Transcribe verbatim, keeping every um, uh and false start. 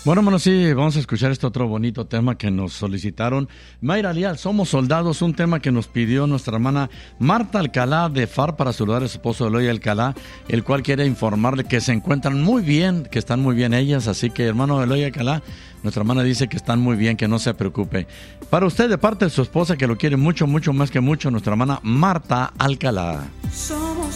Bueno, bueno, sí, vamos a escuchar este otro bonito tema que nos solicitaron. Mayra Leal, Somos Soldados, un tema que nos pidió nuestra hermana Marta Alcalá de F A R para saludar a su esposo Eloy Alcalá, el cual quiere informarle que se encuentran muy bien, que están muy bien ellas, así que hermano Eloy Alcalá, nuestra hermana dice que están muy bien, que no se preocupe. Para usted, de parte de su esposa, que lo quiere mucho, mucho más que mucho, nuestra hermana Marta Alcalá. So